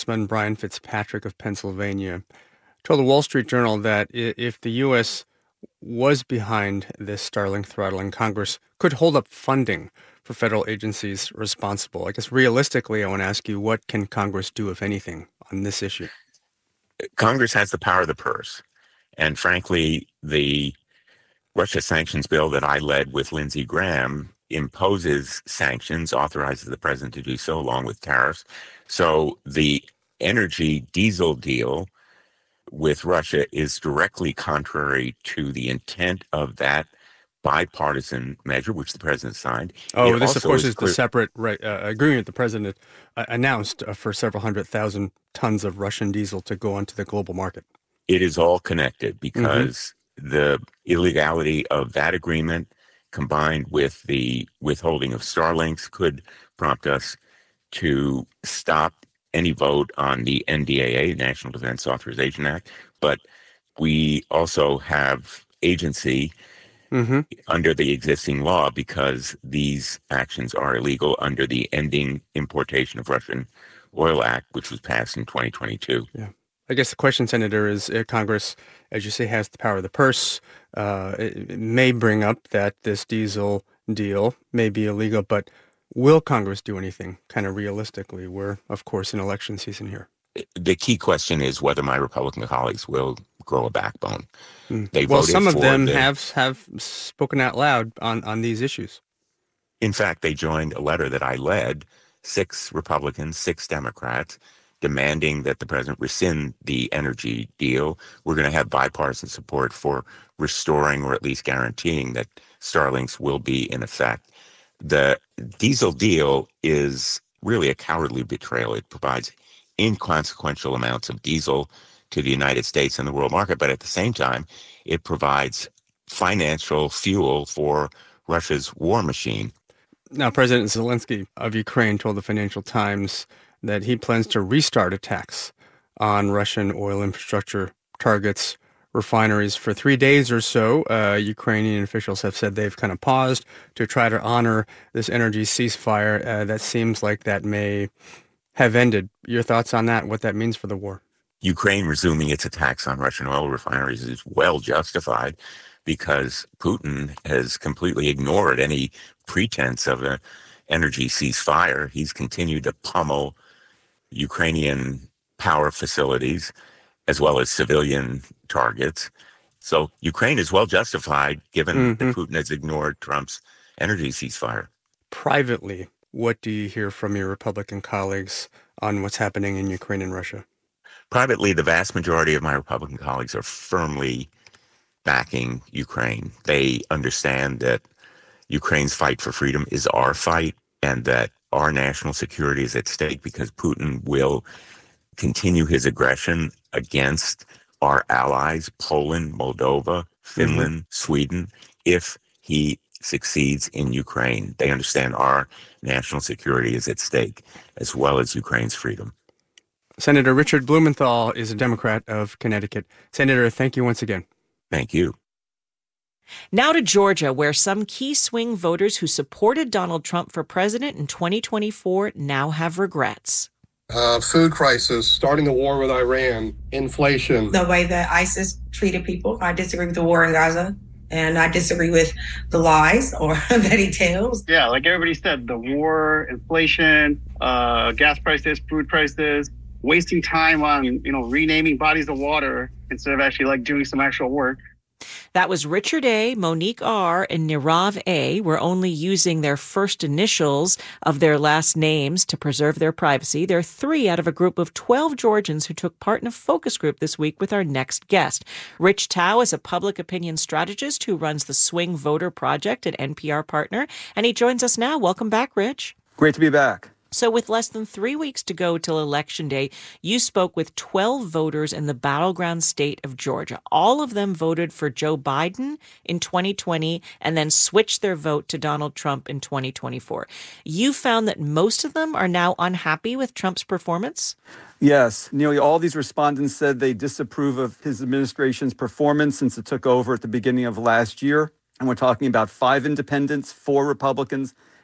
Congressman Brian Fitzpatrick of Pennsylvania told the Wall Street Journal that if the U.S. was behind this Starlink throttling, Congress could hold up funding for federal agencies responsible. I guess realistically, I want to ask you, what can Congress do, if anything, on this issue? Congress has the power of the purse. And frankly, the Russia sanctions bill that I led with Lindsey Graham imposes sanctions, authorizes the president to do so, along with tariffs. So the energy diesel deal with Russia is directly contrary to the intent of that bipartisan measure, which the president signed. Oh, this, of course, is the separate agreement the president announced for several 100,000 tons of Russian diesel to go onto the global market. It is all connected because the illegality of that agreement combined with the withholding of Starlinks could prompt us to stop any vote on the NDAA, National Defense Authorization Act. But we also have agency under the existing law because these actions are illegal under the Ending Importation of Russian Oil Act, which was passed in 2022. Yeah. I guess the question, Senator, is Congress, as you say, has the power of the purse. It may bring up that this diesel deal may be illegal, but will Congress do anything kind of realistically? We're, of course, in election season here. The key question is whether my Republican colleagues will grow a backbone. Well, some of them have spoken out loud on these issues. In fact, they joined a letter that I led, 6 Republicans, 6 Democrats, demanding that the president rescind the energy deal. We're going to have bipartisan support for restoring or at least guaranteeing that Starlinks will be in effect. The diesel deal is really a cowardly betrayal. It provides inconsequential amounts of diesel to the United States and the world market, but at the same time, it provides financial fuel for Russia's war machine. Now, President Zelensky of Ukraine told the Financial Times that he plans to restart attacks on Russian oil infrastructure targets, refineries for 3 days or so. Ukrainian officials have said they've kind of paused to try to honor this energy ceasefire. That seems like that may have ended. Your thoughts on that, what that means for the war? Ukraine resuming its attacks on Russian oil refineries is well justified because Putin has completely ignored any pretense of an energy ceasefire. He's continued to pummel Ukrainian power facilities as well as civilian targets. So Ukraine is well justified given that Putin has ignored Trump's energy ceasefire. Privately, what do you hear from your Republican colleagues on what's happening in Ukraine and Russia? Privately, the vast majority of my Republican colleagues are firmly backing Ukraine. They understand that Ukraine's fight for freedom is our fight and that our national security is at stake because Putin will continue his aggression against our allies, Poland, Moldova, Finland, Sweden, if he succeeds in Ukraine. They understand our national security is at stake, as well as Ukraine's freedom. Senator Richard Blumenthal is a Democrat of Connecticut. Senator, thank you once again. Thank you. Now to Georgia, where some key swing voters who supported Donald Trump for president in 2024 now have regrets. Food crisis, starting the war with Iran, inflation. The way that ISIS treated people. I disagree with the war in Gaza, and I disagree with the lies that he tells. Yeah, like everybody said, the war, inflation, gas prices, food prices, wasting time on, renaming bodies of water instead of actually doing some actual work. That was Richard A., Monique R., and Nirav A. We're only using their first initials of their last names to preserve their privacy. They're 3 out of a group of 12 Georgians who took part in a focus group this week with our next guest. Rich Tao is a public opinion strategist who runs the Swing Voter Project, an NPR partner, and he joins us now. Welcome back, Rich. Great to be back. So with less than 3 weeks to go till Election Day, you spoke with 12 voters in the battleground state of Georgia. All of them voted for Joe Biden in 2020 and then switched their vote to Donald Trump in 2024. You found that most of them are now unhappy with Trump's performance? Yes. Nearly all these respondents said they disapprove of his administration's performance since it took over at the beginning of last year. And we're talking about 5 independents, 4 Republicans,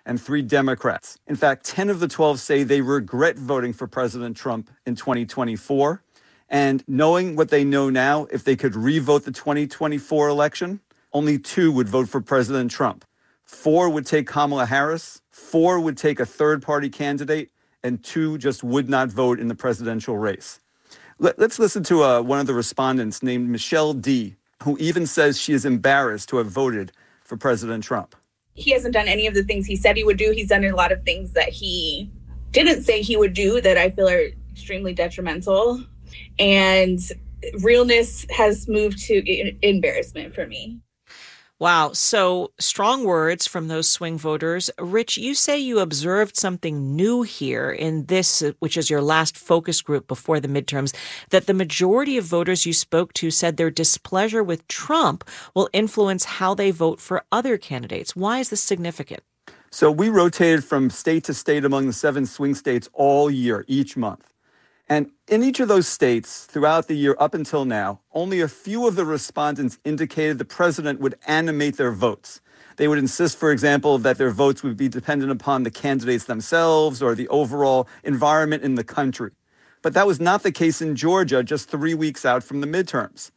and 3 Democrats. In fact, 10 of the 12 say they regret voting for President Trump in 2024. And knowing what they know now, if they could re-vote the 2024 election, only 2 would vote for President Trump. 4 would take Kamala Harris, 4 would take a third-party candidate, and 2 just would not vote in the presidential race. Let's listen to one of the respondents named Michelle D., who even says she is embarrassed to have voted for President Trump. He hasn't done any of the things he said he would do. He's done a lot of things that he didn't say he would do that I feel are extremely detrimental. And realness has moved to embarrassment for me. Wow. So strong words from those swing voters. Rich, you say you observed something new here in this, which is your last focus group before the midterms, that the majority of voters you spoke to said their displeasure with Trump will influence how they vote for other candidates. Why is this significant? So we rotated from state to state among the 7 swing states all year, each month. And in each of those states, throughout the year up until now, only a few of the respondents indicated the president would animate their votes. They would insist, for example, that their votes would be dependent upon the candidates themselves or the overall environment in the country. But that was not the case in Georgia just 3 weeks out from the midterms.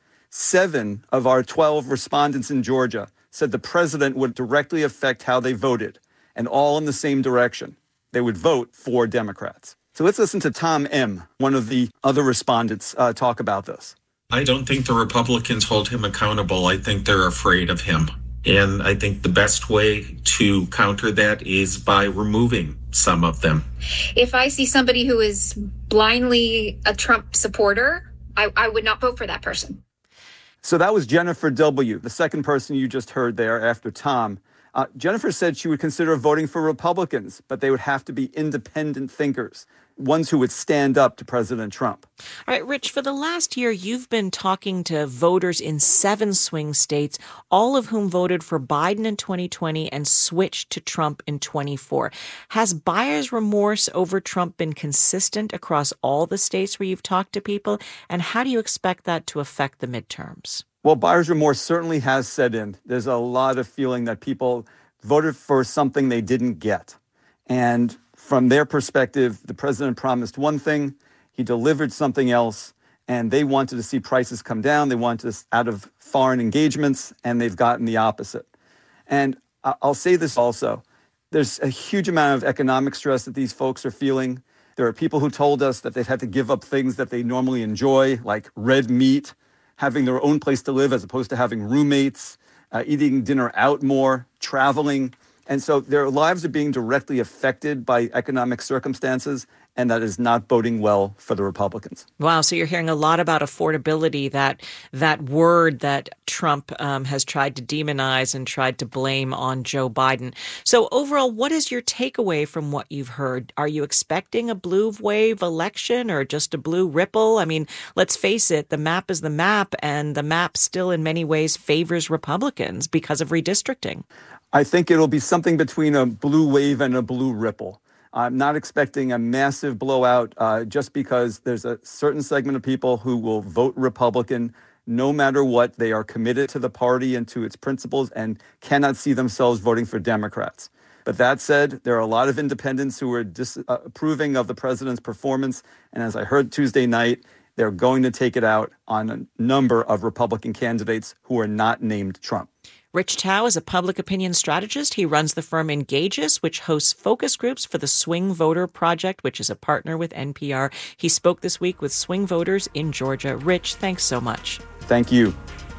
7 of our 12 respondents in Georgia said the president would directly affect how they voted, and all in the same direction. They would vote for Democrats. So let's listen to Tom M., one of the other respondents, talk about this. I don't think the Republicans hold him accountable. I think they're afraid of him. And I think the best way to counter that is by removing some of them. If I see somebody who is blindly a Trump supporter, I would not vote for that person. So that was Jennifer W., the second person you just heard there after Tom. Jennifer said she would consider voting for Republicans, but they would have to be independent thinkers, ones who would stand up to President Trump. All right, Rich, for the last year, you've been talking to voters in 7 swing states, all of whom voted for Biden in 2020 and switched to Trump in 24. Has buyer's remorse over Trump been consistent across all the states where you've talked to people? And how do you expect that to affect the midterms? Well, buyer's remorse certainly has set in. There's a lot of feeling that people voted for something they didn't get. And from their perspective, the president promised one thing, he delivered something else, and they wanted to see prices come down. They wanted us out of foreign engagements, and they've gotten the opposite. And I'll say this also. There's a huge amount of economic stress that these folks are feeling. There are people who told us that they've had to give up things that they normally enjoy, like red meat, having their own place to live as opposed to having roommates, eating dinner out more, traveling. And so their lives are being directly affected by economic circumstances, and that is not boding well for the Republicans. Wow. So you're hearing a lot about affordability, that word that Trump has tried to demonize and tried to blame on Joe Biden. So overall, what is your takeaway from what you've heard? Are you expecting a blue wave election or just a blue ripple? I mean, let's face it, the map is the map, and the map still in many ways favors Republicans because of redistricting. I think it'll be something between a blue wave and a blue ripple. I'm not expecting a massive blowout just because there's a certain segment of people who will vote Republican no matter what. They are committed to the party and to its principles and cannot see themselves voting for Democrats. But that said, there are a lot of independents who are disapproving of the president's performance. And as I heard Tuesday night, they're going to take it out on a number of Republican candidates who are not named Trump. Rich Tao is a public opinion strategist. He runs the firm Engages, which hosts focus groups for the Swing Voter Project, which is a partner with NPR. He spoke this week with swing voters in Georgia. Rich, thanks so much. Thank you.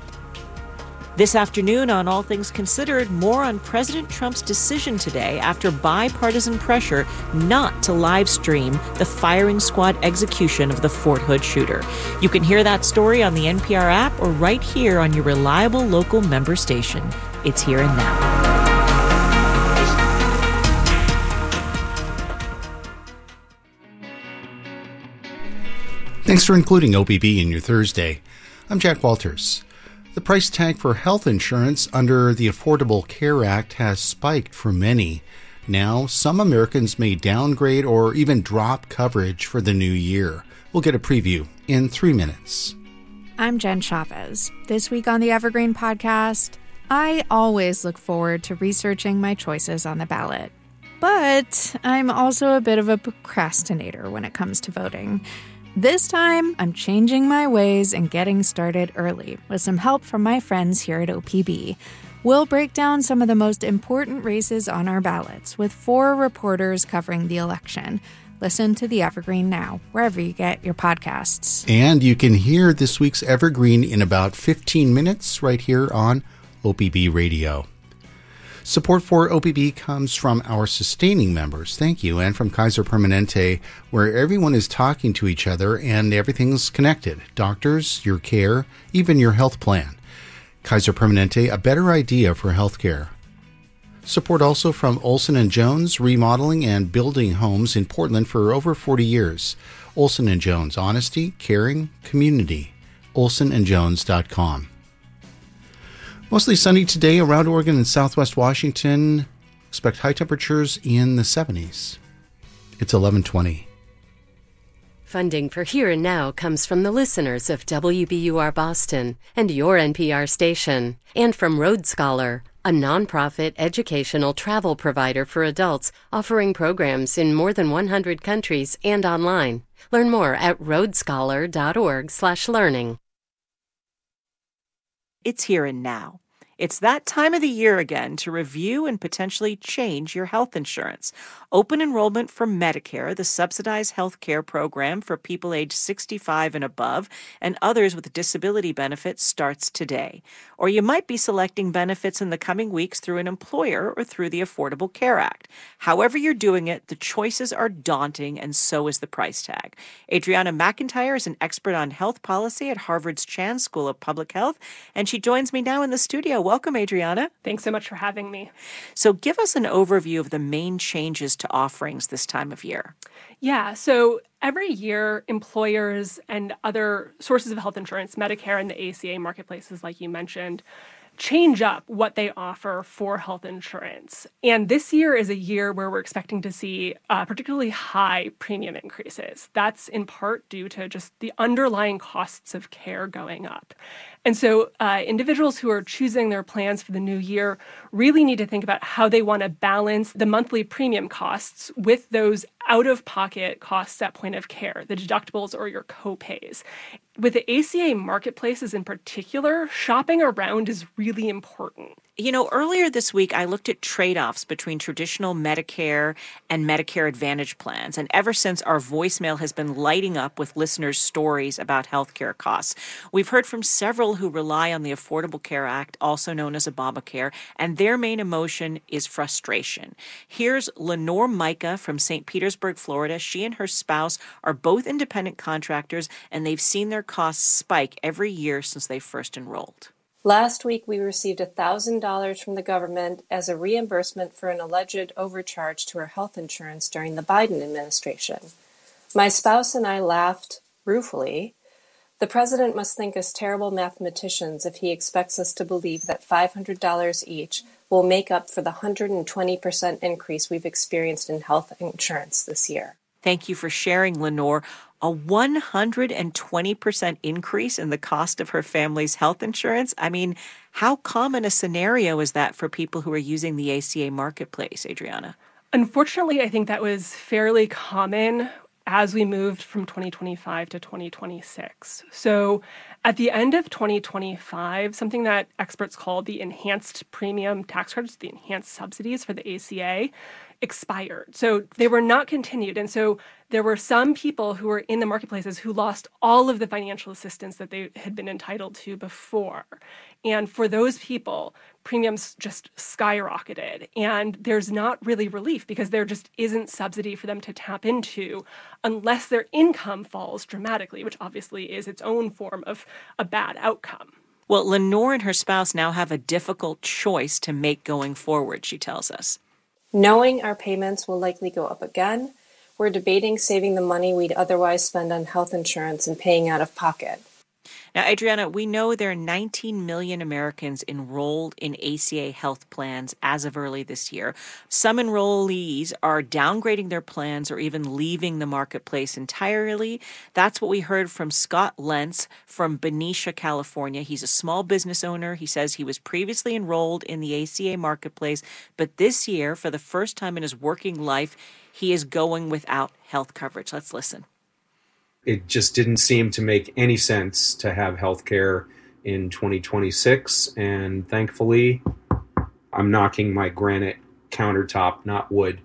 This afternoon on All Things Considered, more on President Trump's decision today after bipartisan pressure not to live stream the firing squad execution of the Fort Hood shooter. You can hear that story on the NPR app or right here on your reliable local member station. It's Here and Now. Thanks for including OBB in your Thursday. I'm Jack Walters. The price tag for health insurance under the Affordable Care Act has spiked for many. Now, some Americans may downgrade or even drop coverage for the new year. We'll get a preview in 3 minutes. I'm Jen Chavez. This week on the Evergreen Podcast, I always look forward to researching my choices on the ballot. but I'm also a bit of a procrastinator when it comes to voting. This time, I'm changing my ways and getting started early with some help from my friends here at OPB. We'll break down some of the most important races on our ballots with 4 reporters covering the election. Listen to the Evergreen now, wherever you get your podcasts. And you can hear this week's Evergreen in about 15 minutes right here on OPB Radio. Support for OPB comes from our sustaining members, thank you, and from Kaiser Permanente, where everyone is talking to each other and everything's connected. Doctors, your care, even your health plan. Kaiser Permanente, a better idea for healthcare. Support also from Olson & Jones, remodeling and building homes in Portland for over 40 years. Olson & Jones, honesty, caring, community. olsonandjones.com. Mostly sunny today around Oregon and southwest Washington. Expect high temperatures in the 70s. It's 11:20. Funding for Here and Now comes from the listeners of WBUR Boston and your NPR station, and from Road Scholar, a nonprofit educational travel provider for adults offering programs in more than 100 countries and online. Learn more at roadscholar.org/learning. It's Here and Now. It's that time of the year again to review and potentially change your health insurance. Open enrollment for Medicare, the subsidized health care program for people age 65 and above, and others with disability benefits starts today. Or you might be selecting benefits in the coming weeks through an employer or through the Affordable Care Act. However you're doing it, the choices are daunting, and so is the price tag. Adriana McIntyre is an expert on health policy at Harvard's Chan School of Public Health, and she joins me now in the studio. Welcome, Adriana. Thanks so much for having me. So give us an overview of the main changes to offerings this time of year. Yeah, so every year, employers and other sources of health insurance, Medicare and the ACA marketplaces, like you mentioned, change up what they offer for health insurance. And this year is a year where we're expecting to see particularly high premium increases. That's in part due to just the underlying costs of care going up. And so individuals who are choosing their plans for the new year really need to think about how they want to balance the monthly premium costs with those out-of-pocket costs at point of care, the deductibles or your copays. With the ACA marketplaces in particular, shopping around is really important. You know, earlier this week, I looked at trade-offs between traditional Medicare and Medicare Advantage plans. And ever since, our voicemail has been lighting up with listeners' stories about healthcare costs. We've heard from several who rely on the Affordable Care Act, also known as Obamacare, and their main emotion is frustration. Here's Lenore Micah from St. Petersburg, Florida. She and her spouse are both independent contractors, and they've seen their costs spike every year since they first enrolled. Last week, we received $1,000 from the government as a reimbursement for an alleged overcharge to our health insurance during the Biden administration. My spouse and I laughed ruefully. The president must think us terrible mathematicians if he expects us to believe that $500 each will make up for the 120% increase we've experienced in health insurance this year. Thank you for sharing, Lenore. A 120% increase in the cost of her family's health insurance? I mean, how common a scenario is that for people who are using the ACA marketplace, Adriana? Unfortunately, I think that was fairly common as we moved from 2025 to 2026. So at the end of 2025, something that experts call the enhanced premium tax credits, the enhanced subsidies for the ACA, expired. So they were not continued. And so there were some people who were in the marketplaces who lost all of the financial assistance that they had been entitled to before. And for those people, premiums just skyrocketed. And there's not really relief because there just isn't subsidy for them to tap into unless their income falls dramatically, which obviously is its own form of a bad outcome. Well, Lenore and her spouse now have a difficult choice to make going forward, she tells us. Knowing our payments will likely go up again, we're debating saving the money we'd otherwise spend on health insurance and paying out of pocket. Now, Adriana, we know there are 19 million Americans enrolled in ACA health plans as of early this year. Some enrollees are downgrading their plans or even leaving the marketplace entirely. That's what we heard from Scott Lentz from Benicia, California. He's a small business owner. He says he was previously enrolled in the ACA marketplace, but this year, for the first time in his working life, he is going without health coverage. Let's listen. It just didn't seem to make any sense to have healthcare in 2026. And thankfully, I'm knocking my granite countertop, not wood.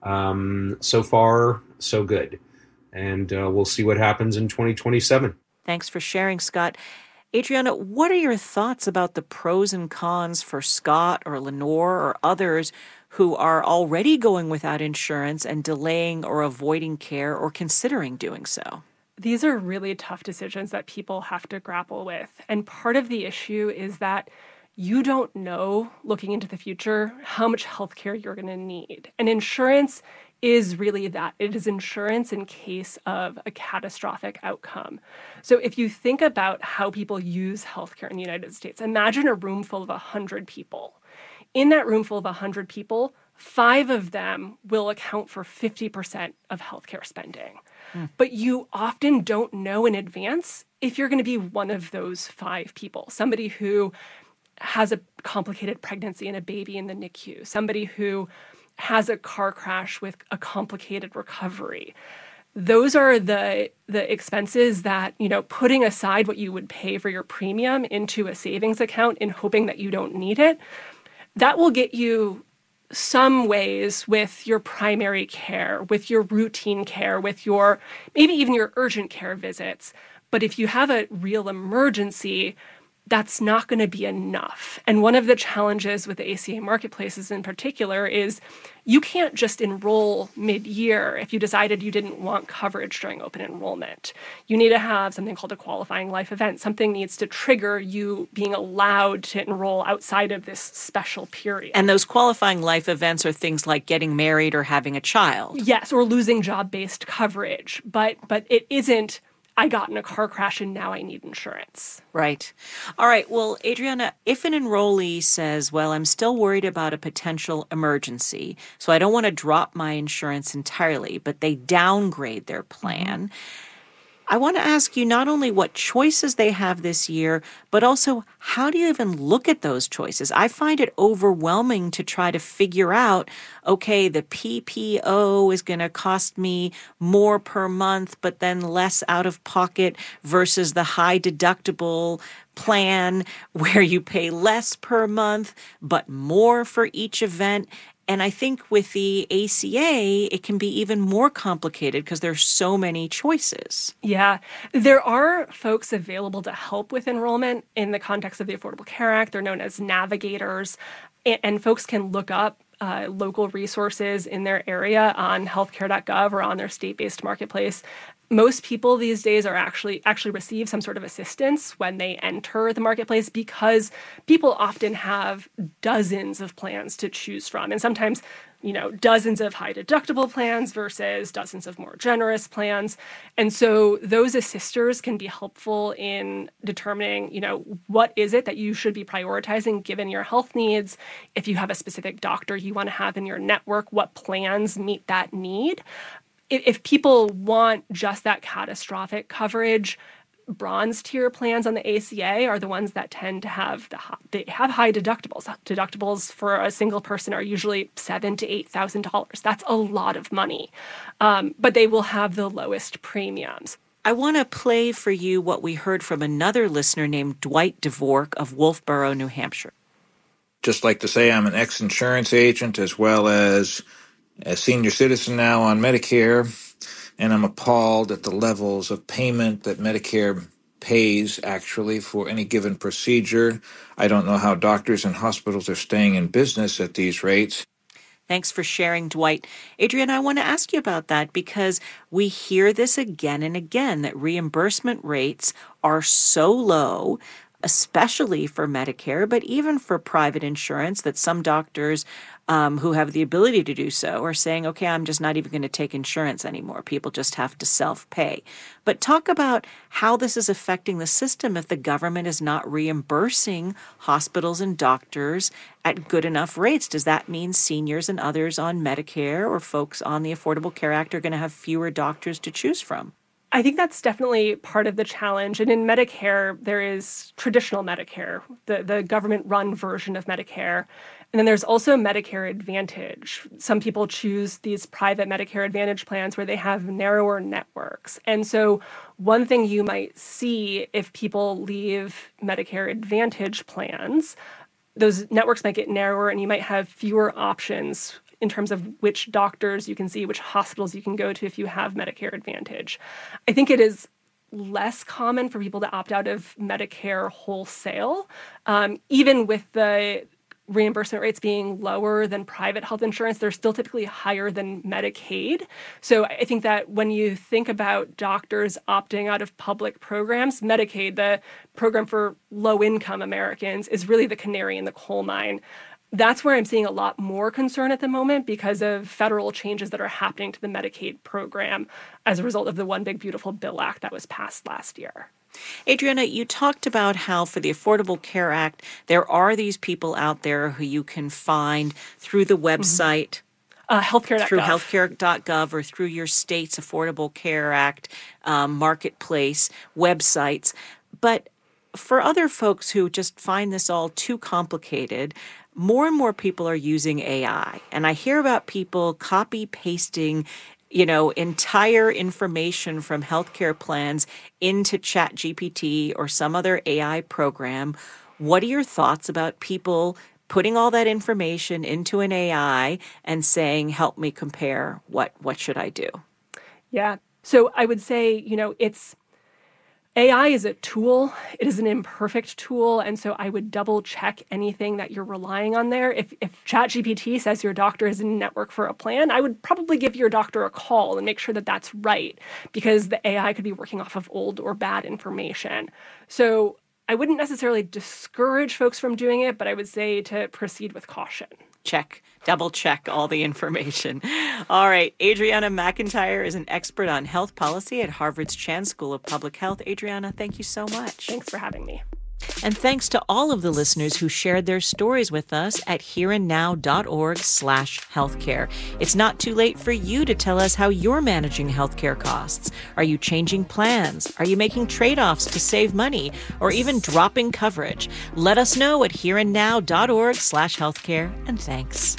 So far, so good. And we'll see what happens in 2027. Thanks for sharing, Scott. Adriana, what are your thoughts about the pros and cons for Scott or Lenore or others who are already going without insurance and delaying or avoiding care or considering doing so? These are really tough decisions that people have to grapple with. And part of the issue is that you don't know, looking into the future, how much healthcare you're going to need. And insurance is really that. It is insurance in case of a catastrophic outcome. So if you think about how people use healthcare in the United States, imagine a room full of 100 people. In that room full of 100 people, 5 of them will account for 50% of healthcare spending. But you often don't know in advance if you're going to be one of those 5 people. Somebody who has a complicated pregnancy and a baby in the NICU. Somebody who has a car crash with a complicated recovery. Those are the expenses that, putting aside what you would pay for your premium into a savings account in hoping that you don't need it, that will get you some ways with your primary care, with your routine care, with your maybe even your urgent care visits. But if you have a real emergency, that's not going to be enough. And one of the challenges with the ACA marketplaces in particular is you can't just enroll mid-year if you decided you didn't want coverage during open enrollment. You need to have something called a qualifying life event. Something needs to trigger you being allowed to enroll outside of this special period. And those qualifying life events are things like getting married or having a child. Yes, or losing job-based coverage. But it isn't, I got in a car crash and now I need insurance. Right. All right. Well, Adriana, if an enrollee says, well, I'm still worried about a potential emergency, so I don't want to drop my insurance entirely, but they downgrade their plan, I want to ask you not only what choices they have this year, but also how do you even look at those choices? I find it overwhelming to try to figure out, okay, the PPO is going to cost me more per month, but then less out of pocket versus the high deductible plan where you pay less per month, but more for each event. And I think with the ACA, it can be even more complicated because there's so many choices. Yeah, there are folks available to help with enrollment in the context of the Affordable Care Act. They're known as navigators, and folks can look up local resources in their area on healthcare.gov or on their state-based marketplace. Most people these days are actually receive some sort of assistance when they enter the marketplace because people often have dozens of plans to choose from. And sometimes, dozens of high deductible plans versus dozens of more generous plans. And so those assisters can be helpful in determining, what is it that you should be prioritizing given your health needs. If you have a specific doctor you want to have in your network, what plans meet that need. If people want just that catastrophic coverage, bronze tier plans on the ACA are the ones that tend to have they have high deductibles. Deductibles for a single person are usually $7,000 to $8,000. That's a lot of money, but they will have the lowest premiums. I want to play for you what we heard from another listener named Dwight DeVork of Wolfboro, New Hampshire. Just like to say I'm an ex-insurance agent as well as a senior citizen now on Medicare, and I'm appalled at the levels of payment that Medicare pays actually for any given procedure. I don't know how doctors and hospitals are staying in business at these rates. Thanks for sharing, Dwight. Adrian, I want to ask you about that because we hear this again and again, that reimbursement rates are so low, especially for Medicare, but even for private insurance, that some doctors who have the ability to do so are saying, okay, I'm just not even going to take insurance anymore. People just have to self-pay. But talk about how this is affecting the system if the government is not reimbursing hospitals and doctors at good enough rates. Does that mean seniors and others on Medicare or folks on the Affordable Care Act are going to have fewer doctors to choose from? I think that's definitely part of the challenge. And in Medicare, there is traditional Medicare, the government-run version of Medicare. And then there's also Medicare Advantage. Some people choose these private Medicare Advantage plans where they have narrower networks. And so one thing you might see if people leave Medicare Advantage plans, those networks might get narrower and you might have fewer options in terms of which doctors you can see, which hospitals you can go to if you have Medicare Advantage. I think it is less common for people to opt out of Medicare wholesale, even with the reimbursement rates being lower than private health insurance. They're still typically higher than Medicaid. So I think that when you think about doctors opting out of public programs, Medicaid, the program for low-income Americans, is really the canary in the coal mine. That's where I'm seeing a lot more concern at the moment because of federal changes that are happening to the Medicaid program as a result of the One Big Beautiful Bill Act that was passed last year. Adriana, you talked about how for the Affordable Care Act, there are these people out there who you can find through the website, healthcare.gov. Through healthcare.gov or through your state's Affordable Care Act marketplace websites. But for other folks who just find this all too complicated, more and more people are using AI. And I hear about people copy-pasting entire information from healthcare plans into ChatGPT or some other AI program. What are your thoughts about people putting all that information into an AI and saying, help me compare, what should I do? Yeah. So I would say, AI is a tool. It is an imperfect tool. And so I would double check anything that you're relying on there. If ChatGPT says your doctor is in network for a plan, I would probably give your doctor a call and make sure that that's right, because the AI could be working off of old or bad information. So I wouldn't necessarily discourage folks from doing it, but I would say to proceed with caution. Double check all the information. All right. Adriana McIntyre is an expert on health policy at Harvard's Chan School of Public Health. Adriana, thank you so much. Thanks for having me. And thanks to all of the listeners who shared their stories with us at hereandnow.org/healthcare. It's not too late for you to tell us how you're managing healthcare costs. Are you changing plans? Are you making trade-offs to save money or even dropping coverage? Let us know at hereandnow.org/healthcare. And thanks.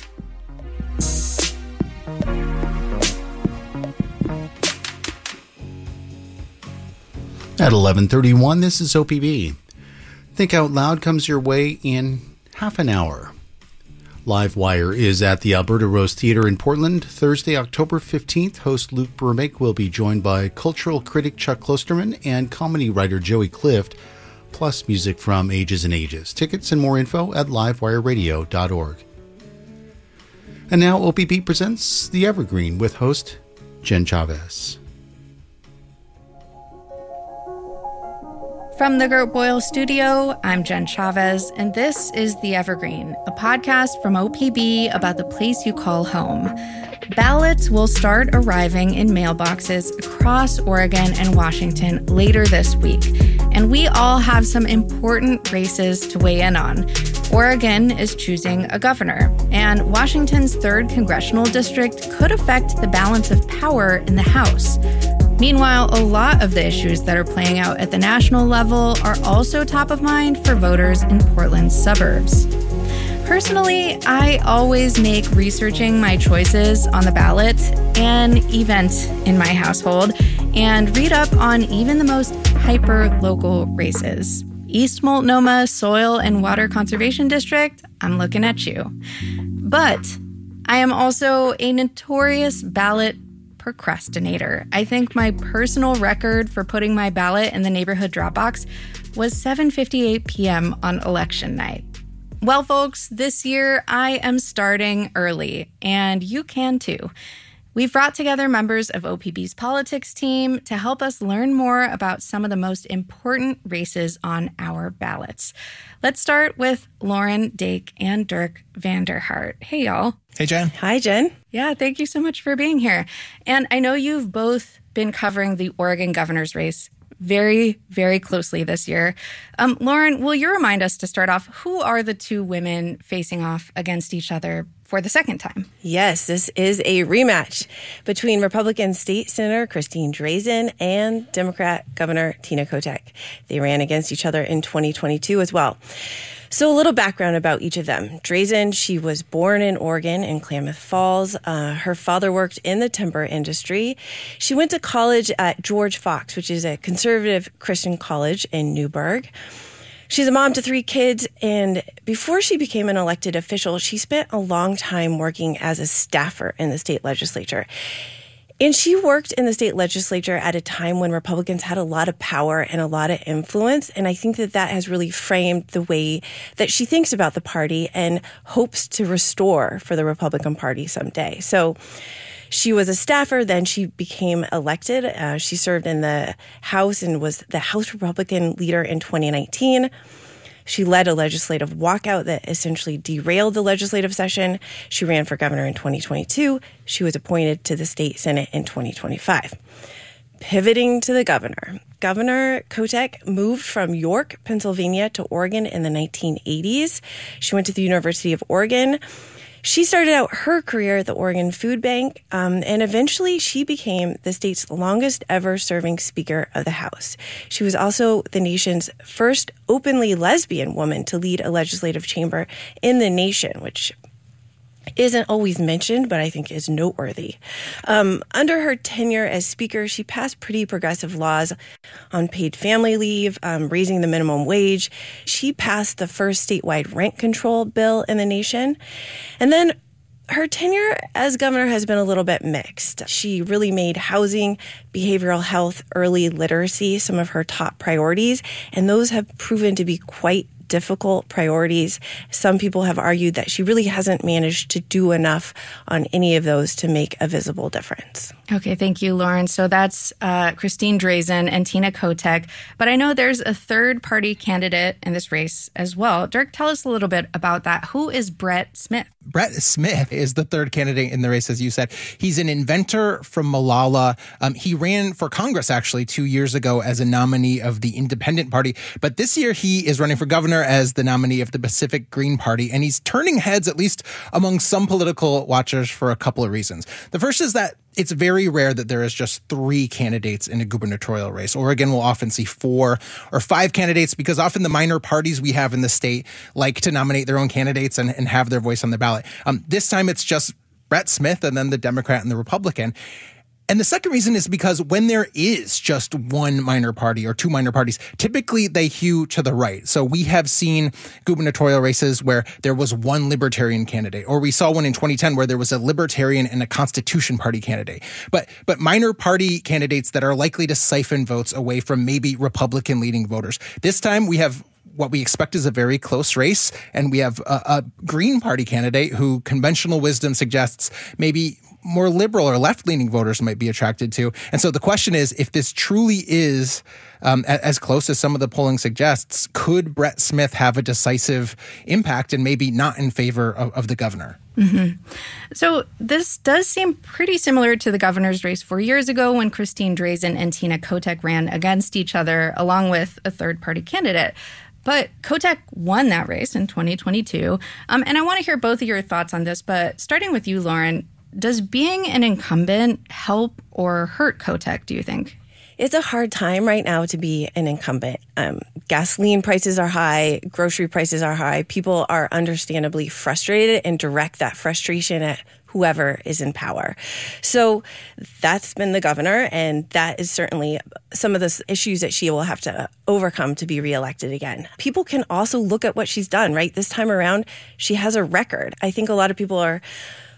At 11:31, this is OPB. Think Out Loud comes your way in half an hour. Livewire is at the Alberta Rose Theatre in Portland. Thursday, October 15th, host Luke Burmake will be joined by cultural critic Chuck Klosterman and comedy writer Joey Clift, plus music from Ages and Ages. Tickets and more info at livewireradio.org. And now OPB presents The Evergreen with host Jen Chavez. From the Gert Boyle Studio, I'm Jen Chavez, and this is The Evergreen, a podcast from OPB about the place you call home. Ballots will start arriving in mailboxes across Oregon and Washington later this week, and we all have some important races to weigh in on. Oregon is choosing a governor, and Washington's 3rd congressional district could affect the balance of power in the House. Meanwhile, a lot of the issues that are playing out at the national level are also top of mind for voters in Portland's suburbs. Personally, I always make researching my choices on the ballot an event in my household and read up on even the most hyper-local races. East Multnomah Soil and Water Conservation District, I'm looking at you. But I am also a notorious ballot procrastinator. I think my personal record for putting my ballot in the neighborhood drop box was 7:58 p.m. on election night. Well, folks, this year I am starting early, and you can too. We've brought together members of OPB's politics team to help us learn more about some of the most important races on our ballots. Let's start with Lauren Dake and Dirk Vanderhart. Hey, y'all. Hey, Jen. Hi, Jen. Yeah, thank you so much for being here. And I know you've both been covering the Oregon governor's race very, very closely this year. Lauren, will you remind us to start off, who are the two women facing off against each other for the second time? Yes, this is a rematch between Republican State Senator Christine Drazan and Democrat Governor Tina Kotek. They ran against each other in 2022 as well. So a little background about each of them. Drazan, she was born in Oregon in Klamath Falls. Her father worked in the timber industry. She went to college at George Fox, which is a conservative Christian college in Newburgh. She's a mom to 3 kids, and before she became an elected official, she spent a long time working as a staffer in the state legislature. And she worked in the state legislature at a time when Republicans had a lot of power and a lot of influence. And I think that that has really framed the way that she thinks about the party and hopes to restore for the Republican Party someday. So she was a staffer, then she became elected. She served in the House and was the House Republican leader in 2019. She led a legislative walkout that essentially derailed the legislative session. She ran for governor in 2022. She was appointed to the state Senate in 2025. Pivoting to the governor. Governor Kotek moved from York, Pennsylvania to Oregon in the 1980s. She went to the University of Oregon. She started out her career at the Oregon Food Bank, and eventually she became the state's longest ever serving Speaker of the House. She was also the nation's first openly lesbian woman to lead a legislative chamber in the nation, which isn't always mentioned, but I think is noteworthy. Under her tenure as Speaker, she passed pretty progressive laws on paid family leave, raising the minimum wage. She passed the first statewide rent control bill in the nation. And then her tenure as governor has been a little bit mixed. She really made housing, behavioral health, early literacy some of her top priorities, and those have proven to be quite difficult priorities. Some people have argued that she really hasn't managed to do enough on any of those to make a visible difference. Okay, thank you, Lauren. So that's Christine Drazan and Tina Kotek. But I know there's a third-party candidate in this race as well. Dirk, tell us a little bit about that. Who is Brett Smith? Brett Smith is the third candidate in the race, as you said. He's an inventor from Molalla. He ran for Congress, actually, 2 years ago as a nominee of the Independent Party. But this year, he is running for governor as the nominee of the Pacific Green Party. And he's turning heads, at least among some political watchers, for a couple of reasons. The first is that it's very rare that there is just 3 candidates in a gubernatorial race. Oregon will often see 4 or 5 candidates because often the minor parties we have in the state like to nominate their own candidates and have their voice on the ballot. This time it's just Brett Smith and then the Democrat and the Republican. And the second reason is because when there is just one minor party or 2 minor parties, typically they hew to the right. So we have seen gubernatorial races where there was one libertarian candidate, or we saw one in 2010 where there was a libertarian and a Constitution Party candidate. But minor party candidates that are likely to siphon votes away from maybe Republican leading voters. This time we have what we expect is a very close race, and we have a Green Party candidate who conventional wisdom suggests maybe more liberal or left-leaning voters might be attracted to. And so the question is, if this truly is as close as some of the polling suggests, could Brett Smith have a decisive impact and maybe not in favor of the governor? Mm-hmm. So this does seem pretty similar to the governor's race 4 years ago when Christine Drazan and Tina Kotek ran against each other along with a third-party candidate. But Kotek won that race in 2022. And I want to hear both of your thoughts on this, but starting with you, Lauren, does being an incumbent help or hurt Kotek, do you think? It's a hard time right now to be an incumbent. Gasoline prices are high, grocery prices are high. People are understandably frustrated and direct that frustration at whoever is in power. So that's been the governor, and that is certainly some of the issues that she will have to overcome to be reelected again. People can also look at what she's done, right? This time around, she has a record. I think a lot of people are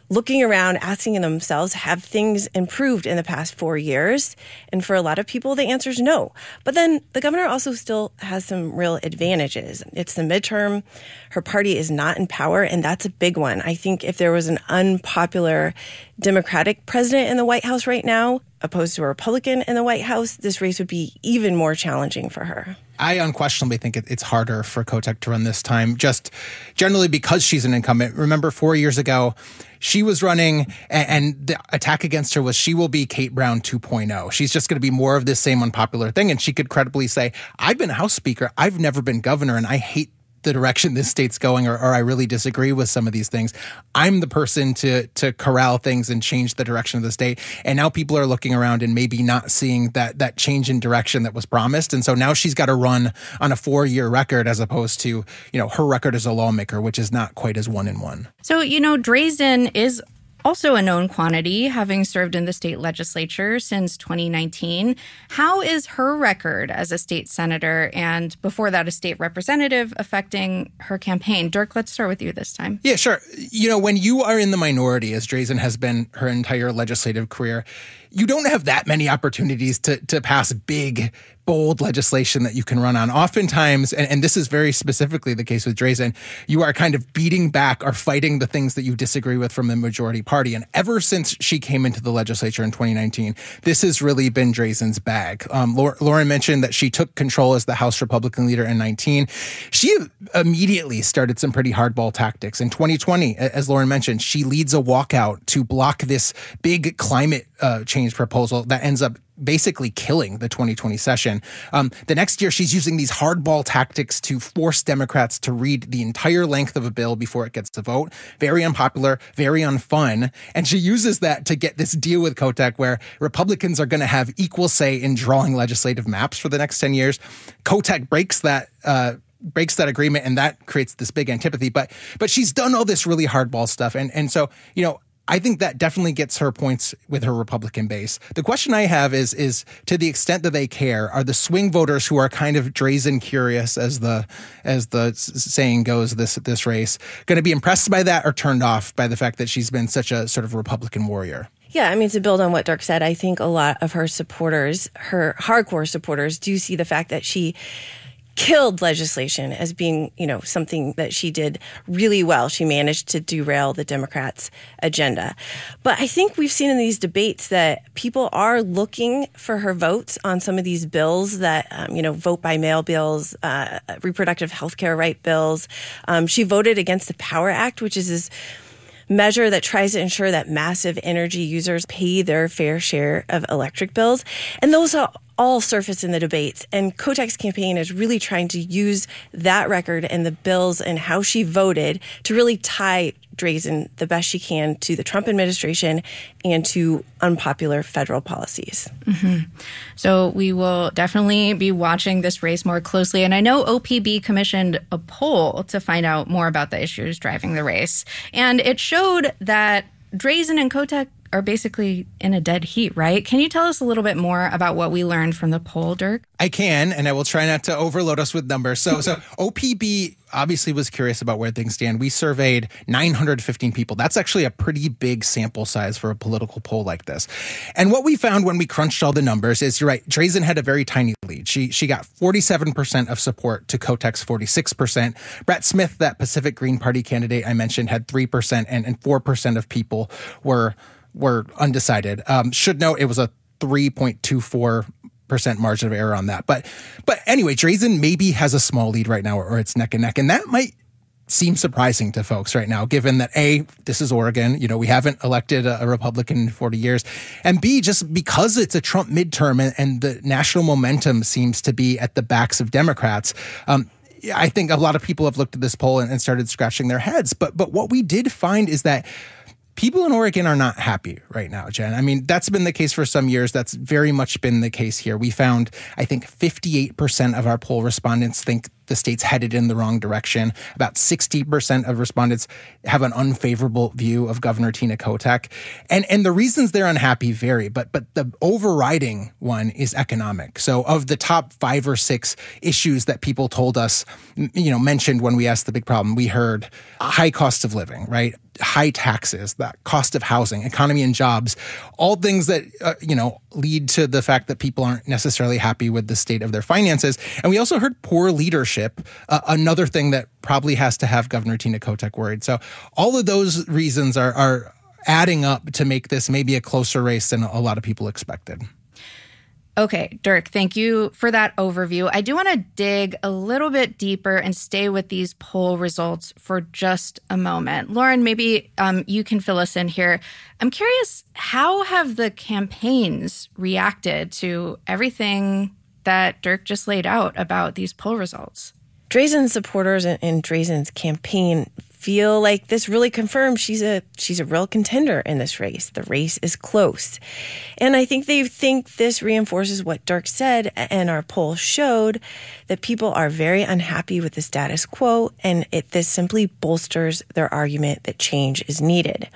looking around, asking themselves, have things improved in the past 4 years? And for a lot of people, the answer is no. But then the governor also still has some real advantages. It's the midterm. Her party is not in power, and that's a big one. I think if there was an unpopular Democratic president in the White House right now, opposed to a Republican in the White House, this race would be even more challenging for her. I unquestionably think it's harder for Kotek to run this time, just generally because she's an incumbent. Remember 4 years ago, she was running and the attack against her was she will be Kate Brown 2.0. She's just going to be more of this same unpopular thing. And she could credibly say, I've been a House Speaker. I've never been governor, and I hate the direction this state's going, or I really disagree with some of these things. I'm the person to corral things and change the direction of the state. And now people are looking around and maybe not seeing that change in direction that was promised. And so now she's got to run on a 4-year record as opposed to, her record as a lawmaker, which is not quite as 1-in-1. So, Drazan is also a known quantity, having served in the state legislature since 2019. How is her record as a state senator and before that a state representative affecting her campaign? Dirk, let's start with you this time. Yeah, sure. When you are in the minority, as Drazan has been her entire legislative career, you don't have that many opportunities to pass big, bold legislation that you can run on. Oftentimes, and this is very specifically the case with Drazan, you are kind of beating back or fighting the things that you disagree with from the majority party. And ever since she came into the legislature in 2019, this has really been Drazan's bag. Lauren mentioned that she took control as the House Republican leader in 19. She immediately started some pretty hardball tactics. In 2020, as Lauren mentioned, she leads a walkout to block this big climate change proposal that ends up basically killing the 2020 session. The next year, she's using these hardball tactics to force Democrats to read the entire length of a bill before it gets to vote. Very unpopular, very unfun. And she uses that to get this deal with Kotek where Republicans are going to have equal say in drawing legislative maps for the next 10 years. Kotek breaks that agreement, and that creates this big antipathy. But she's done all this really hardball stuff. And so, I think that definitely gets her points with her Republican base. The question I have is to the extent that they care, are the swing voters who are kind of Drazan curious, as the saying goes, this race, going to be impressed by that or turned off by the fact that she's been such a sort of Republican warrior? Yeah, to build on what Dirk said, I think a lot of her supporters, her hardcore supporters, do see the fact that she killed legislation as being, something that she did really well. She managed to derail the Democrats' agenda. But I think we've seen in these debates that people are looking for her votes on some of these bills that, vote by mail bills, reproductive health care right bills. She voted against the Power Act, which is this measure that tries to ensure that massive energy users pay their fair share of electric bills. And those are all surface in the debates. And Kotek's campaign is really trying to use that record and the bills and how she voted to really tie Drazan the best she can to the Trump administration and to unpopular federal policies. Mm-hmm. So we will definitely be watching this race more closely. And I know OPB commissioned a poll to find out more about the issues driving the race. And it showed that Drazan and Kotek are basically in a dead heat, right? Can you tell us a little bit more about what we learned from the poll, Dirk? I can, and I will try not to overload us with numbers. So OPB obviously was curious about where things stand. We surveyed 915 people. That's actually a pretty big sample size for a political poll like this. And what we found when we crunched all the numbers is, you're right, Drazan had a very tiny lead. She got 47% of support to Kotek's 46%. Brett Smith, that Pacific Green Party candidate I mentioned, had 3%, and 4% of people were undecided. Should note it was a 3.24% margin of error on that. But anyway, Drazan maybe has a small lead right now, or it's neck and neck. And that might seem surprising to folks right now, given that A, this is Oregon. We haven't elected a Republican in 40 years. And B, just because it's a Trump midterm and the national momentum seems to be at the backs of Democrats, I think a lot of people have looked at this poll and started scratching their heads. But what we did find is that people in Oregon are not happy right now, Jen. That's been the case for some years. That's very much been the case here. We found, I think, 58% of our poll respondents think the state's headed in the wrong direction. About 60% of respondents have an unfavorable view of Governor Tina Kotek. And the reasons they're unhappy vary, but the overriding one is economic. So of the top 5 or 6 issues that people told us, mentioned when we asked the big problem, we heard high cost of living, right? High taxes, the cost of housing, economy and jobs, all things that, lead to the fact that people aren't necessarily happy with the state of their finances. And we also heard poor leadership, another thing that probably has to have Governor Tina Kotek worried. So all of those reasons are adding up to make this maybe a closer race than a lot of people expected. Okay, Dirk, thank you for that overview. I do want to dig a little bit deeper and stay with these poll results for just a moment. Lauren, maybe you can fill us in here. I'm curious, how have the campaigns reacted to everything that Dirk just laid out about these poll results? Drazen's supporters and Drazen's campaign feel like this really confirms she's a real contender in this race. The race is close. And I think they think this reinforces what Dirk said and our poll showed, that people are very unhappy with the status quo, and this simply bolsters their argument that change is needed.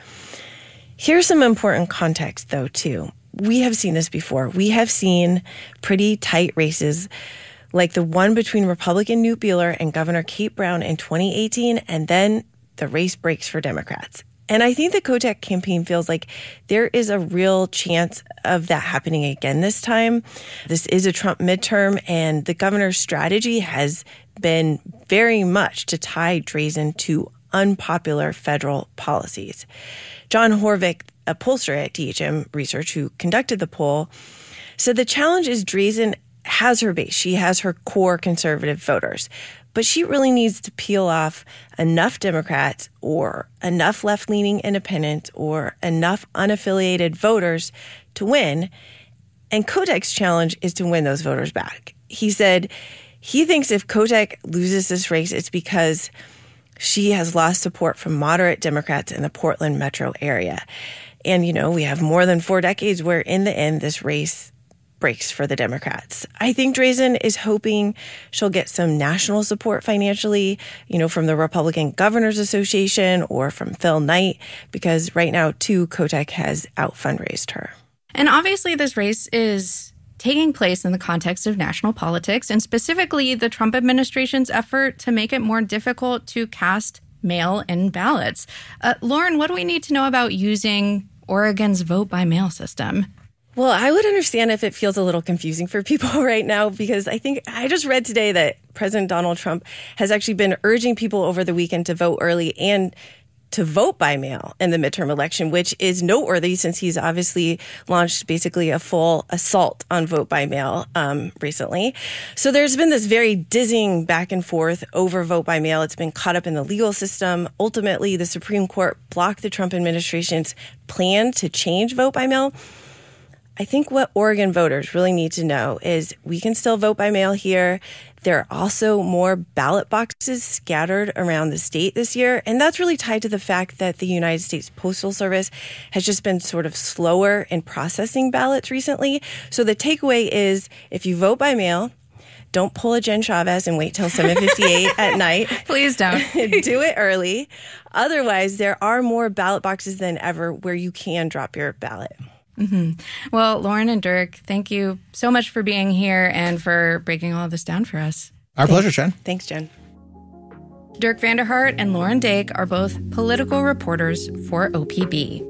Here's some important context, though, too. We have seen this before. We have seen pretty tight races like the one between Republican Knute Buehler and Governor Kate Brown in 2018, and then the race breaks for Democrats. And I think the Kotek campaign feels like there is a real chance of that happening again this time. This is a Trump midterm, and the governor's strategy has been very much to tie Drazen to unpopular federal policies. John Horvick, a pollster at DHM Research who conducted the poll, said the challenge is Drazen has her base. She has her core conservative voters. But she really needs to peel off enough Democrats or enough left-leaning independents or enough unaffiliated voters to win. And Kotek's challenge is to win those voters back. He said he thinks if Kotek loses this race, it's because she has lost support from moderate Democrats in the Portland metro area. And, we have more than 4 decades where in the end, this race breaks for the Democrats. I think Drazen is hoping she'll get some national support financially, from the Republican Governors Association or from Phil Knight, because right now, too, Kotek has out-fundraised her. And obviously this race is taking place in the context of national politics, and specifically the Trump administration's effort to make it more difficult to cast mail-in ballots. Lauren, what do we need to know about using Oregon's vote-by-mail system? Well, I would understand if it feels a little confusing for people right now, because I think I just read today that President Donald Trump has actually been urging people over the weekend to vote early and to vote by mail in the midterm election, which is noteworthy since he's obviously launched basically a full assault on vote by mail recently. So there's been this very dizzying back and forth over vote by mail. It's been caught up in the legal system. Ultimately, the Supreme Court blocked the Trump administration's plan to change vote by mail. I think what Oregon voters really need to know is we can still vote by mail here. There are also more ballot boxes scattered around the state this year, and that's really tied to the fact that the United States Postal Service has just been sort of slower in processing ballots recently. So the takeaway is if you vote by mail, don't pull a Jen Chavez and wait till 7:58 at night. Please don't. Do it early. Otherwise, there are more ballot boxes than ever where you can drop your ballot. Mm-hmm. Well, Lauren and Dirk, thank you so much for being here and for breaking all of this down for us. Our pleasure, Jen. Thanks, Jen. Dirk Vanderhart and Lauren Dake are both political reporters for OPB.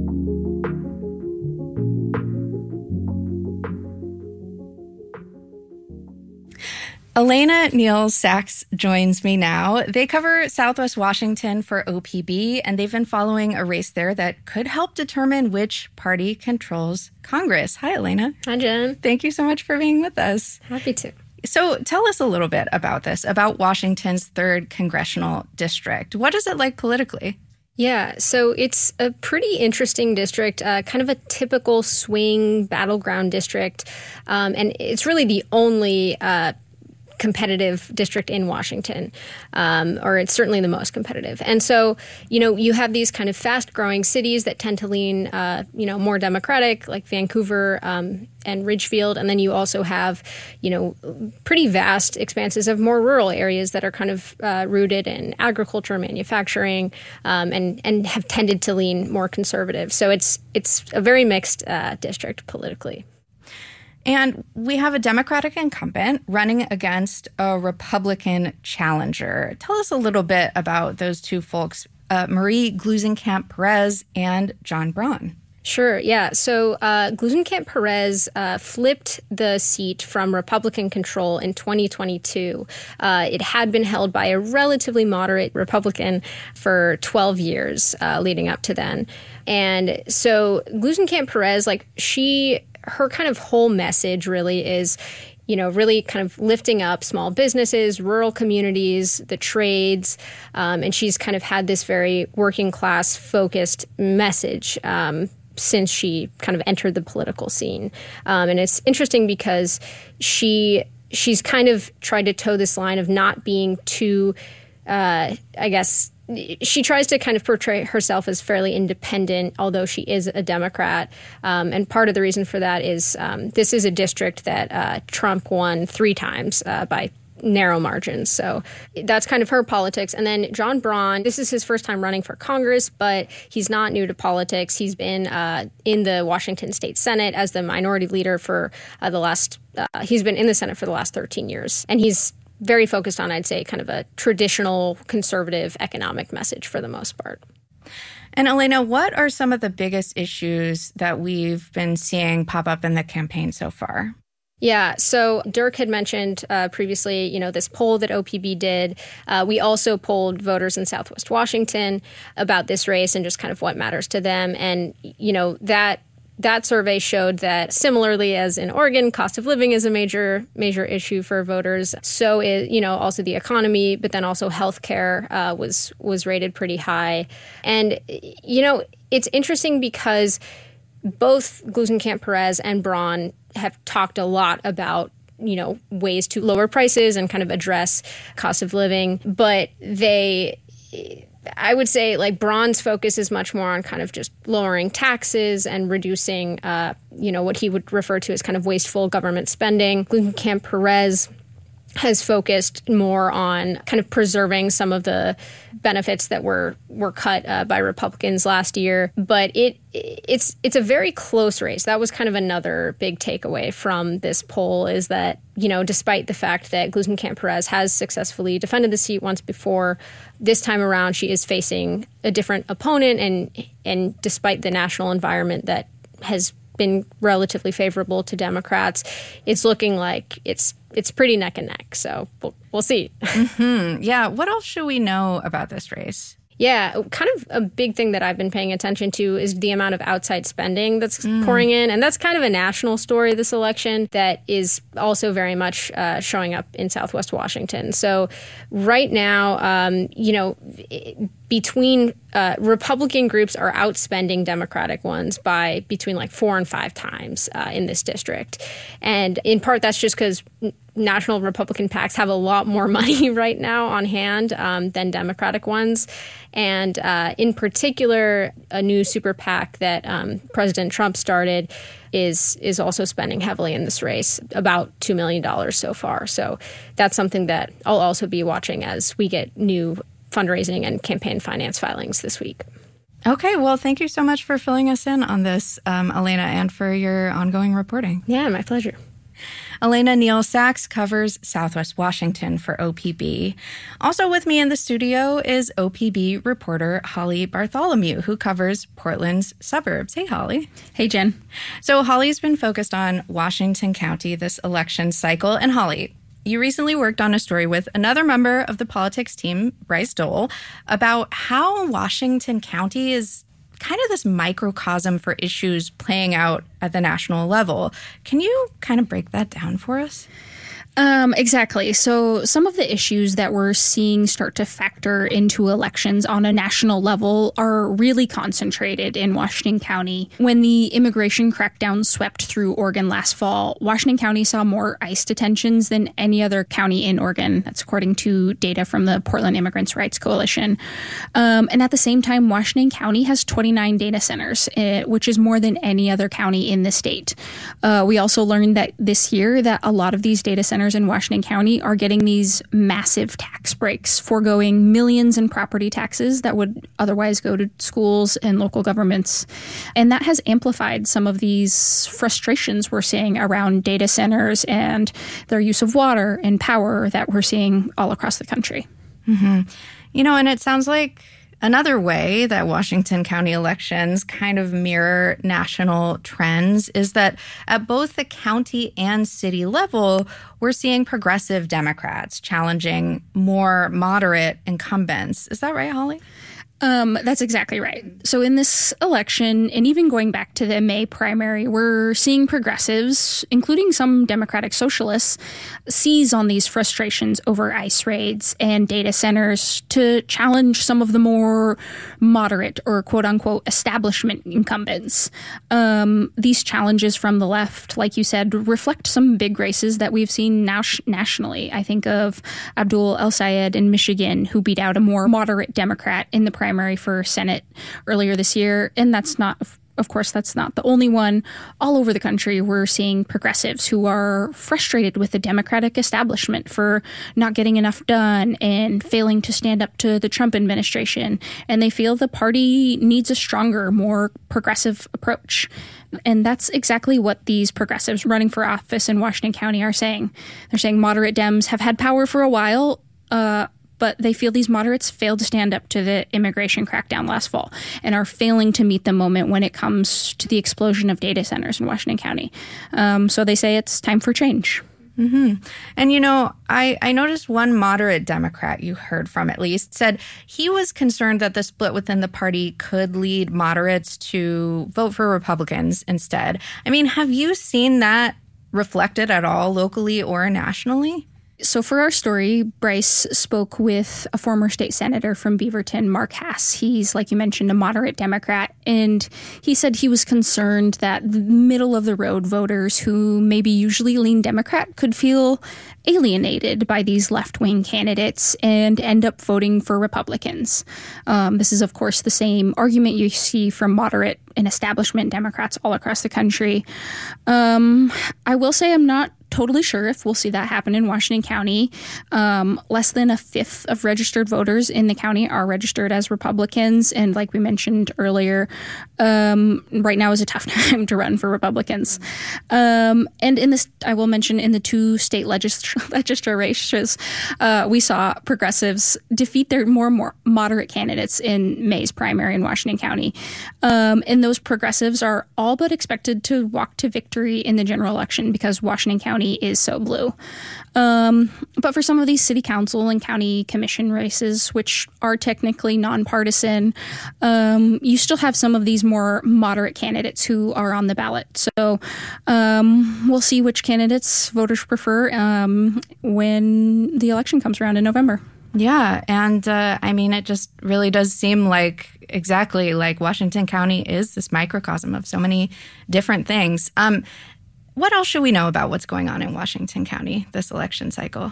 Elena Neal-Sachs joins me now. They cover Southwest Washington for OPB, and they've been following a race there that could help determine which party controls Congress. Hi, Elena. Hi, Jen. Thank you so much for being with us. Happy to. So tell us a little bit about this, about Washington's 3rd congressional district. What is it like politically? Yeah, so it's a pretty interesting district, kind of a typical swing battleground district, and it's really the only competitive district in Washington, or it's certainly the most competitive. And so, you have these kind of fast-growing cities that tend to lean, more Democratic, like Vancouver and Ridgefield. And then you also have, pretty vast expanses of more rural areas that are kind of rooted in agriculture, manufacturing, and have tended to lean more conservative. So it's a very mixed district politically. And we have a Democratic incumbent running against a Republican challenger. Tell us a little bit about those two folks, Marie Gluesenkamp-Perez and John Braun. Sure, yeah. So Gluesenkamp-Perez flipped the seat from Republican control in 2022. It had been held by a relatively moderate Republican for 12 years leading up to then. And so Gluesenkamp-Perez, her kind of whole message really is, really kind of lifting up small businesses, rural communities, the trades. And she's kind of had this very working class focused message since she kind of entered the political scene. And it's interesting because she's kind of tried to toe this line of not being too, she tries to kind of portray herself as fairly independent, although she is a Democrat. And part of the reason for that is this is a district that Trump won 3 times by narrow margins. So that's kind of her politics. And then John Braun, this is his first time running for Congress, but he's not new to politics. He's been in the Washington State Senate as the minority leader for he's been in the Senate for the last 13 years. And he's very focused on, I'd say, kind of a traditional conservative economic message for the most part. And Elena, what are some of the biggest issues that we've been seeing pop up in the campaign so far? Yeah, so Dirk had mentioned previously, this poll that OPB did. We also polled voters in Southwest Washington about this race and just kind of what matters to them. And, that survey showed that similarly as in Oregon, cost of living is a major issue for voters. So is, also the economy, but then also healthcare was rated pretty high. And, it's interesting because both Gluesenkamp-Perez and Braun have talked a lot about, ways to lower prices and kind of address cost of living. But I would say Braun's focus is much more on kind of just lowering taxes and reducing, what he would refer to as kind of wasteful government spending. Gluesenkamp-Perez has focused more on kind of preserving some of the benefits that were cut by Republicans last year. But it's a very close race. That was kind of another big takeaway from this poll is that, despite the fact that Gluesenkamp-Perez has successfully defended the seat once before, this time around she is facing a different opponent. And despite the national environment that has been relatively favorable to Democrats, it's looking like it's pretty neck and neck. So we'll see. Mm-hmm. Yeah. What else should we know about this race? Yeah, kind of a big thing that I've been paying attention to is the amount of outside spending that's pouring in. And that's kind of a national story this election that is also very much showing up in Southwest Washington. So right now, between Republican groups are outspending Democratic ones by between 4 and 5 times in this district. And in part, that's just because national Republican PACs have a lot more money right now on hand than Democratic ones. And in particular, a new super PAC that President Trump started is also spending heavily in this race, about $2 million so far. So that's something that I'll also be watching as we get new fundraising and campaign finance filings this week. Okay, well, thank you so much for filling us in on this, Elena, and for your ongoing reporting. Yeah, my pleasure. Elena Neal-Sachs covers Southwest Washington for OPB. Also with me in the studio is OPB reporter Holly Bartholomew, who covers Portland's suburbs. Hey, Holly. Hey, Jen. So Holly's been focused on Washington County this election cycle. And Holly, you recently worked on a story with another member of the politics team, Bryce Dole, about how Washington County is kind of this microcosm for issues playing out at the national level. Can you kind of break that down for us? Exactly. So some of the issues that we're seeing start to factor into elections on a national level are really concentrated in Washington County. When the immigration crackdown swept through Oregon last fall, Washington County saw more ICE detentions than any other county in Oregon. That's according to data from the Portland Immigrants' Rights Coalition. And at the same time, Washington County has 29 data centers, which is more than any other county in the state. We also learned that this year that a lot of these data centers in Washington County are getting these massive tax breaks, foregoing millions in property taxes that would otherwise go to schools and local governments. And that has amplified some of these frustrations we're seeing around data centers and their use of water and power that we're seeing all across the country. Mm-hmm. And it sounds like another way that Washington County elections kind of mirror national trends is that at both the county and city level, we're seeing progressive Democrats challenging more moderate incumbents. Is that right, Holly? That's exactly right. So in this election, and even going back to the May primary, we're seeing progressives, including some Democratic socialists, seize on these frustrations over ICE raids and data centers to challenge some of the more moderate or quote-unquote establishment incumbents. These challenges from the left, like you said, reflect some big races that we've seen now nationally. I think of Abdul El-Sayed in Michigan, who beat out a more moderate Democrat in the primary for Senate earlier this year. And that's not, of course, that's not the only one. All over the country, we're seeing progressives who are frustrated with the Democratic establishment for not getting enough done and failing to stand up to the Trump administration. And they feel the party needs a stronger, more progressive approach. And that's exactly what these progressives running for office in Washington County are saying. They're saying moderate Dems have had power for a while, but they feel these moderates failed to stand up to the immigration crackdown last fall and are failing to meet the moment when it comes to the explosion of data centers in Washington County. So they say it's time for change. Mm-hmm. And, I noticed one moderate Democrat you heard from, at least, said he was concerned that the split within the party could lead moderates to vote for Republicans instead. I mean, have you seen that reflected at all locally or nationally? So for our story, Bryce spoke with a former state senator from Beaverton, Mark Hass. He's, like you mentioned, a moderate Democrat, and he said he was concerned that middle-of-the-road voters who maybe usually lean Democrat could feel alienated by these left-wing candidates and end up voting for Republicans. This is, of course, the same argument you see from moderate and establishment Democrats all across the country. I will say I'm not totally sure if we'll see that happen in Washington County. Less than a fifth of registered voters in the county are registered as Republicans. And like we mentioned earlier, right now is a tough time to run for Republicans. And in this, I will mention in the two state legislature races, we saw progressives defeat their more moderate candidates in May's primary in Washington County. And those progressives are all but expected to walk to victory in the general election because Washington County is so blue. But for some of these city council and county commission races, which are technically nonpartisan, you still have some of these more moderate candidates who are on the ballot. So we'll see which candidates voters prefer when the election comes around in November. Yeah, and it just really does seem like exactly like Washington County is this microcosm of so many different things. What else should we know about what's going on in Washington County this election cycle?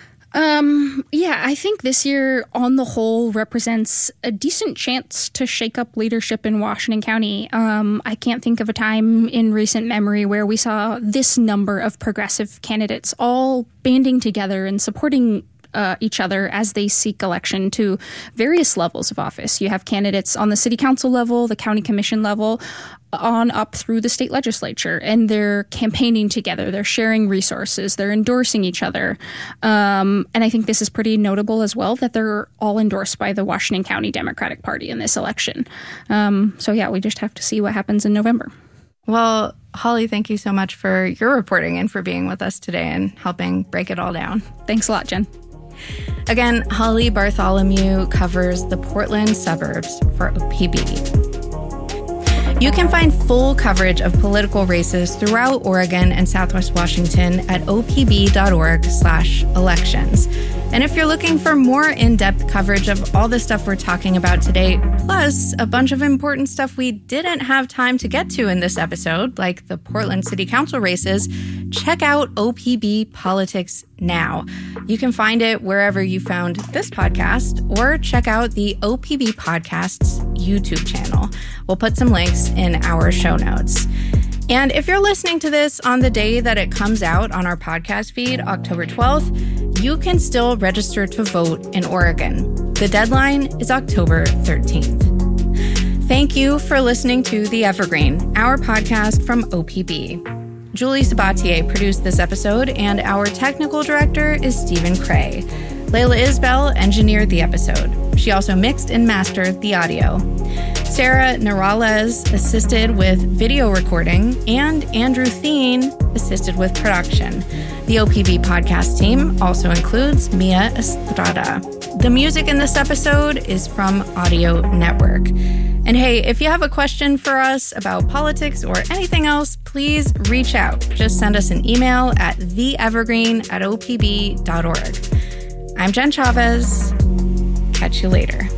I think this year, on the whole, represents a decent chance to shake up leadership in Washington County. I can't think of a time in recent memory where we saw this number of progressive candidates all banding together and supporting each other as they seek election to various levels of office. You have candidates on the city council level, the county commission level, on up through the state legislature, and they're campaigning together. They're sharing resources. They're endorsing each other. And I think this is pretty notable as well that they're all endorsed by the Washington County Democratic Party in this election. We just have to see what happens in November. Well, Holly, thank you so much for your reporting and for being with us today and helping break it all down. Thanks a lot, Jen. Again, Holly Bartholomew covers the Portland suburbs for OPB. You can find full coverage of political races throughout Oregon and Southwest Washington at opb.org/elections. And if you're looking for more in-depth coverage of all the stuff we're talking about today, plus a bunch of important stuff we didn't have time to get to in this episode, like the Portland City Council races, check out OPB Politics Now. You can find it wherever you found this podcast, or check out the OPB Podcasts YouTube channel. We'll put some links in our show notes. And if you're listening to this on the day that it comes out on our podcast feed, October 12th, you can still register to vote in Oregon. The deadline is October 13th. Thank you for listening to The Evergreen, our podcast from OPB. Julie Sabatier produced this episode, and our technical director is Stephen Cray. Layla Isbell engineered the episode. She also mixed and mastered the audio. Sarah Narales assisted with video recording, and Andrew Thien assisted with production. The OPB podcast team also includes Mia Estrada. The music in this episode is from Audio Network. And hey, if you have a question for us about politics or anything else, please reach out. Just send us an email at theevergreen@opb.org. I'm Jen Chavez. Catch you later.